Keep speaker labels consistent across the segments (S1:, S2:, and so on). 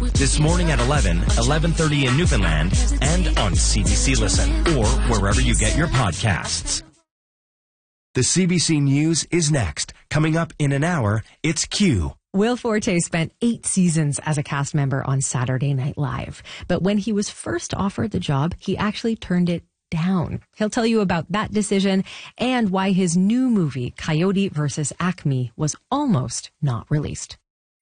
S1: This morning at 11, 11:30 in Newfoundland, and on CBC Listen, or wherever you get your podcasts. The CBC News is next. Coming up in an hour, it's Q.
S2: Will Forte spent 8 seasons as a cast member on Saturday Night Live. But when he was first offered the job, he actually turned it down. He'll tell you about that decision and why his new movie, Coyote vs. Acme, was almost not released.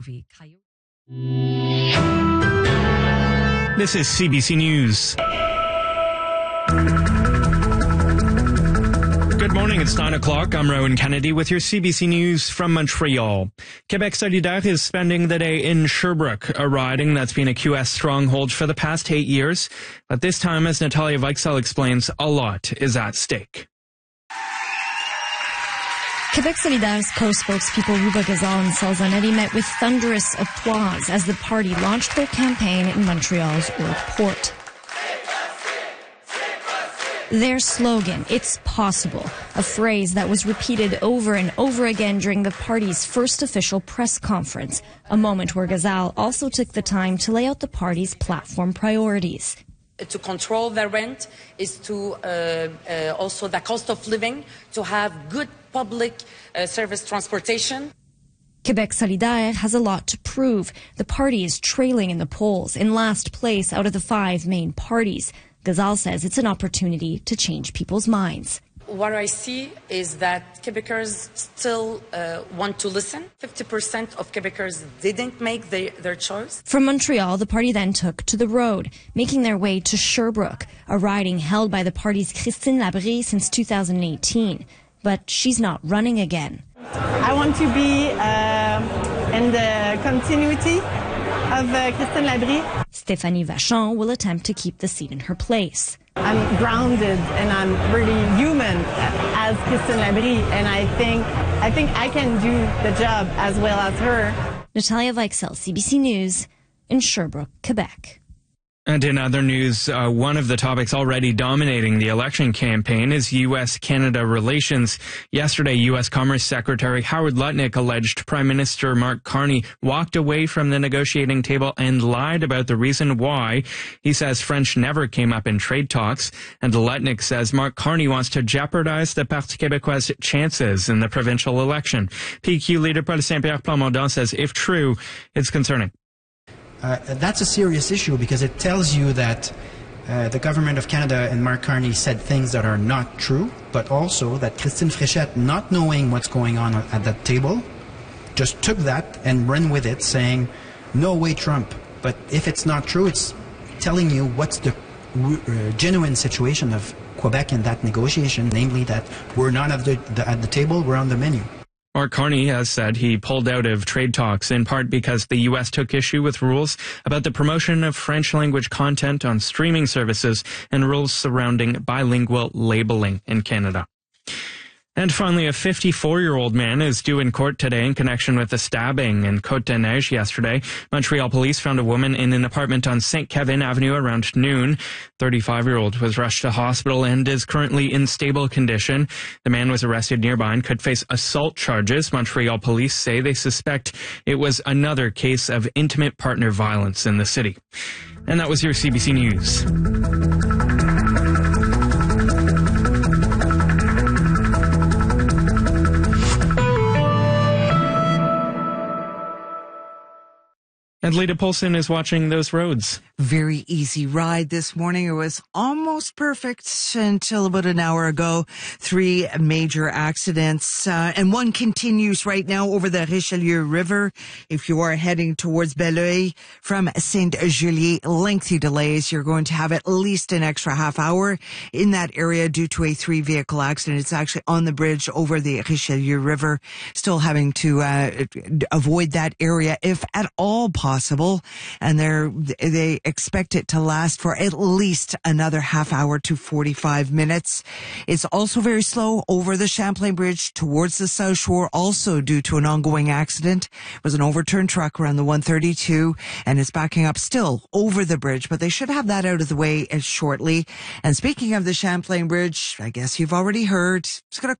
S3: This is CBC News. Good morning, it's 9 o'clock. I'm Rowan Kennedy with your CBC News from Montreal. Quebec Solidaire is spending the day in Sherbrooke, a riding that's been a QS stronghold for the past 8 years. But this time, as Natalia Weichsel explains, a lot is at stake.
S4: Quebec Solidaire's co-spokespeople Ruba Gazal and Sol Zanetti met with thunderous applause as the party launched their campaign in Montreal's Old Port. Their slogan, "It's possible," a phrase that was repeated over and over again during the party's first official press conference, a moment where Gazal also took the time to lay out the party's platform priorities.
S5: To control the rent is to also the cost of living, to have good public service transportation.
S4: Quebec Solidaire has a lot to prove. The party is trailing in the polls, in last place out of the 5 main parties. Gazal says it's an opportunity to change people's minds.
S5: What I see is that Quebecers still want to listen. 50% of Quebecers didn't make their choice.
S4: From Montreal, the party then took to the road, making their way to Sherbrooke, a riding held by the party's Christine Labrie since 2018. But she's not running again.
S6: I want to be in the continuity of Christine Labrie.
S4: Stéphanie Vachon will attempt to keep the seat in her place.
S6: I'm grounded and I'm really human as Christine Labrie, and I think I can do the job as well as her.
S4: Natalia Weichsel, CBC News, in Sherbrooke, Quebec.
S3: And in other news, one of the topics already dominating the election campaign is U.S.-Canada relations. Yesterday, U.S. Commerce Secretary Howard Lutnick alleged Prime Minister Mark Carney walked away from the negotiating table and lied about the reason why. He says French never came up in trade talks. And Lutnick says Mark Carney wants to jeopardize the Parti Québécois' chances in the provincial election. PQ leader Paul Saint-Pierre Plamondon says if true, it's concerning.
S7: That's a serious issue because it tells you that the government of Canada and Mark Carney said things that are not true, but also that Christine Fréchette, not knowing what's going on at that table, just took that and ran with it, saying, no way Trump. But if it's not true, it's telling you what's the genuine situation of Quebec in that negotiation, namely that we're not at the table, we're on the menu.
S3: Mark Carney has said he pulled out of trade talks in part because the U.S. took issue with rules about the promotion of French-language content on streaming services and rules surrounding bilingual labeling in Canada. And finally, a 54-year-old man is due in court today in connection with the stabbing in Côte-des-Neiges yesterday. Montreal police found a woman in an apartment on St. Kevin Avenue around noon. 35-year-old was rushed to hospital and is currently in stable condition. The man was arrested nearby and could face assault charges. Montreal police say they suspect it was another case of intimate partner violence in the city. And that was your CBC News. And Lita Polson is watching those roads.
S8: Very easy ride this morning. It was almost perfect until about an hour ago. 3 major accidents, and one continues right now over the Richelieu River. If you are heading towards Belleuil from Saint-Julier, lengthy delays. You're going to have at least an extra half hour in that area due to a 3-vehicle accident. It's actually on the bridge over the Richelieu River. Still having to avoid that area if at all possible. And they expect it to last for at least another half hour to 45 minutes. It's also very slow over the Champlain Bridge towards the South Shore, also due to an ongoing accident. It was an overturned truck around the 132, and it's backing up still over the bridge, but they should have that out of the way shortly. And speaking of the Champlain Bridge, I guess you've already heard, it's going to